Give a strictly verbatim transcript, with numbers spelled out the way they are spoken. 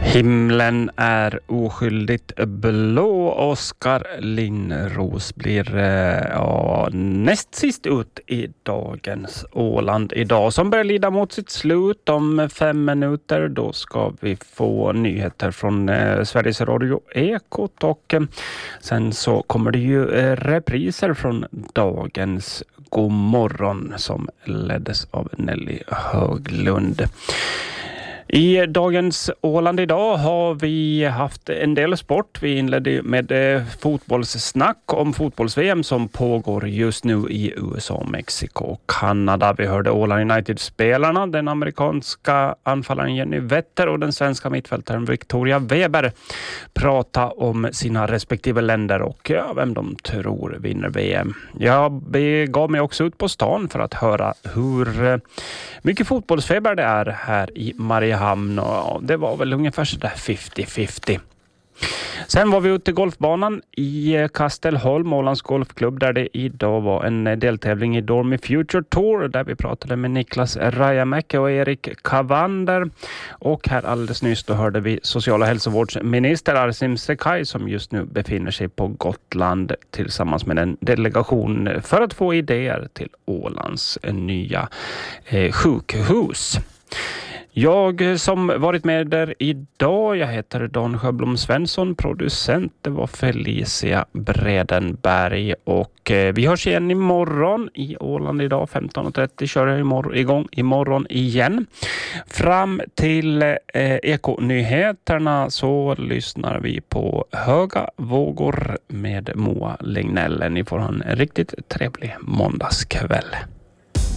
Himlen är oskyldigt blå. Oskar Linnros blir eh, ja, näst sist ut i dagens Åland idag, som börjar lida mot sitt slut. Om fem minuter då ska vi få nyheter från eh, Sveriges Radio Ekot, och eh, sen så kommer det ju eh, repriser från dagens God morgon som leddes av Nelly Höglund. I dagens Åland idag har vi haft en del sport. Vi inledde med fotbollssnack om fotbolls-V M som pågår just nu i U S A, Mexiko och Kanada. Vi hörde Åland United-spelarna, den amerikanska anfallaren Jenny Wetter och den svenska mittfältaren Victoria Weber prata om sina respektive länder och ja, vem de tror vinner V M. Jag begav mig också ut på stan för att höra hur mycket fotbollsfeber det är här i Mariehamn. Hamn och det var väl ungefär sådär femtio femtio. Sen var vi ute i golfbanan i Kastelholm, Ålands golfklubb, där det idag var en deltävling i Dormy Future Tour där vi pratade med Niklas Rajamäki och Erik Kavander. Och här alldeles nyss då hörde vi social- och hälsovårdsminister Arsim Sekaj som just nu befinner sig på Gotland tillsammans med en delegation för att få idéer till Ålands nya eh, sjukhus. Jag som varit med där idag, jag heter Dan Sjöblom Svensson, producent det var Felicia Bredenberg, och eh, vi hörs igen imorgon i Åland idag femton och trettio kör jag imorgon, igång imorgon igen. Fram till eh, Ekonyheterna så lyssnar vi på Höga vågor med Moa Lignell. Ni får ha en riktigt trevlig måndagskväll.